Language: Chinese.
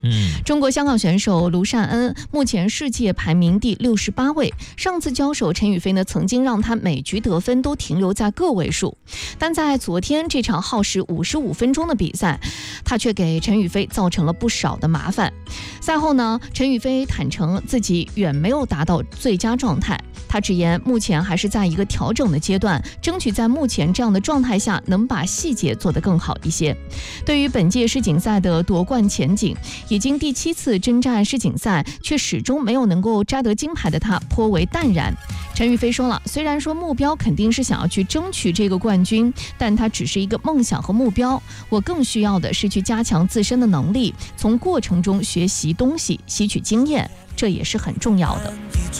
中国香港选手卢善恩目前世界排名第68位，上次交手陈雨菲呢，曾经让他每局得分都停留在个位数，但在昨天这场耗时55分钟的比赛，他却给陈雨菲造成了不少的麻烦。赛后呢，陈雨菲坦诚自己远没有达到最佳状态，他直言目前还是在一个调整的阶段，争取在目前这样的状态下能把细节做得更好一些。对于本届世锦赛的夺冠前景，已经第7次征战世锦赛却始终没有能够摘得金牌的他颇为淡然。陈雨菲说了，虽然说目标肯定是想要去争取这个冠军，但它只是一个梦想和目标，我更需要的是去加强自身的能力，从过程中学习东西，吸取经验，这也是很重要的。